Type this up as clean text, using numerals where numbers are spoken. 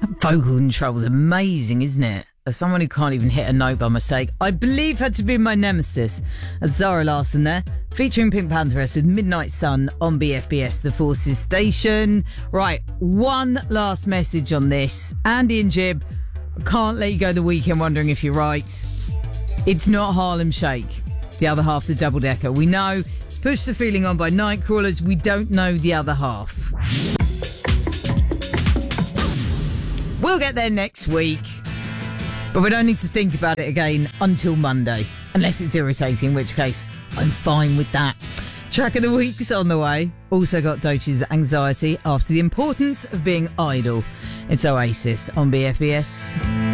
Vocal control's amazing, isn't it? As someone who can't even hit a note by mistake, I believe had to be my nemesis. That's Zara Larsson there, featuring Pink Pantheress with Midnight Sun on BFBS, the Forces station. Right, one last message on this. Andy and Jib, can't let you go the weekend wondering if you're right. It's not Harlem Shake, the other half, the double decker. We know it's Push the Feeling On by Nightcrawlers. We don't know the other half. We'll get there next week, but we don't need to think about it again until Monday, unless it's irritating, in which case I'm fine with that. Track of the week's on the way. Also got Doech's Anxiety after the importance of being idle. It's Oasis on BFBS.